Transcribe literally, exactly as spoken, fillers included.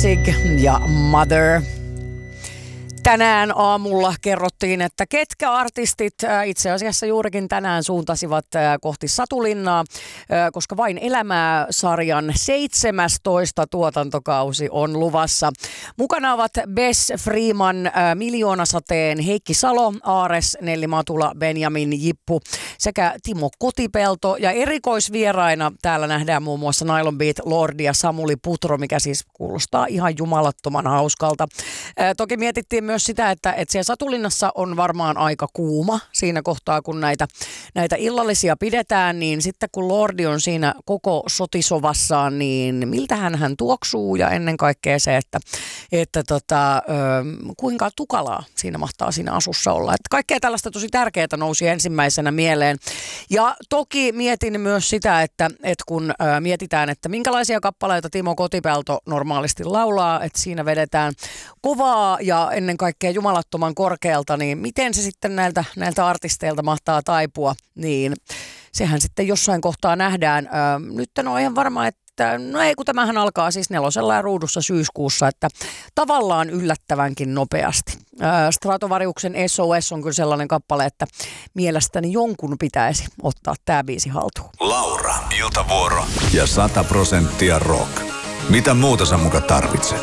Danzig ja Mother. Tänään aamulla kerrottiin, että ketkä artistit itse asiassa juurikin tänään suuntasivat kohti Satulinnaa, koska Vain elämää -sarjan seitsemästoista tuotantokausi on luvassa. Mukana ovat Bess Freeman, Miljoonasateen Heikki Salo, Aares, Nelli Matula, Benjamin Jippu sekä Timo Kotipelto. Ja erikoisvieraina täällä nähdään muun muassa Nylon Beat Lordi ja Samuli Putro, mikä siis kuulostaa ihan jumalattoman hauskalta. Toki mietittiin myös sitä, että, että siellä Satulinnassa on varmaan aika kuuma siinä kohtaa, kun näitä, näitä illallisia pidetään, niin sitten kun Lordi on siinä koko sotisovassaan, niin miltähän hän tuoksuu ja ennen kaikkea se, että, että tota, ö, kuinka tukalaa siinä mahtaa siinä asussa olla. Että kaikkea tällaista tosi tärkeää nousi ensimmäisenä mieleen. Ja toki mietin myös sitä, että, että kun ö, mietitään, että minkälaisia kappaleita Timo Kotipelto normaalisti laulaa, että siinä vedetään kovaa ja ennen kaikkea jumalattoman korkealta, niin miten se sitten näiltä, näiltä artisteilta mahtaa taipua, niin sehän sitten jossain kohtaa nähdään. Öö, nyt en ole ihan varma, että no ei, kun tämähän alkaa siis nelosella ja ruudussa syyskuussa, että tavallaan yllättävänkin nopeasti. Öö, Stratovariuksen S O S on kyllä sellainen kappale, että mielestäni jonkun pitäisi ottaa tämä biisi haltuun. Laura, iltavuoro ja sata prosenttia rock. Mitä muuta sä muka tarvitset?